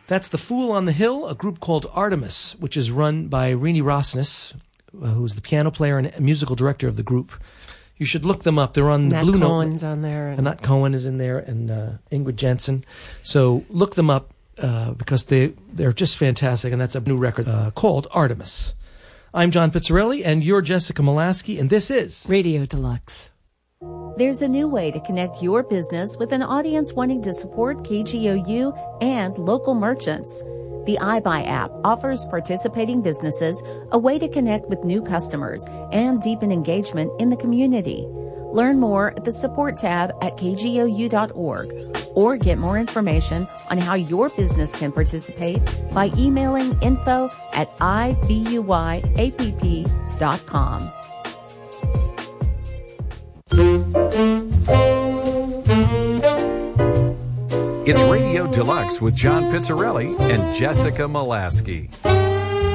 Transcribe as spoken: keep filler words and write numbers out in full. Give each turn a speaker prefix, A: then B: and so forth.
A: That's The Fool on the Hill, a group called Artemis, which is run by Rini Rosnes, uh, who's the piano player and musical director of the group. You should look them up. They're on the
B: Nat
A: Blue Note.
B: Cohen's on there. And
A: Annette Cohen is in there, and uh, Ingrid Jensen. So look them up uh, because they, they're just fantastic, and that's a new record uh, called Artemis. I'm John Pizzarelli, and you're Jessica Molaski, and this is
B: Radio Deluxe.
C: There's a new way to connect your business with an audience wanting to support K G O U and local merchants. The iBuy app offers participating businesses a way to connect with new customers and deepen engagement in the community. Learn more at the support tab at k g o u dot org or get more information on how your business can participate by emailing info at i b u y app dot com.
D: It's Radio Deluxe with John Pizzarelli and Jessica Molaski.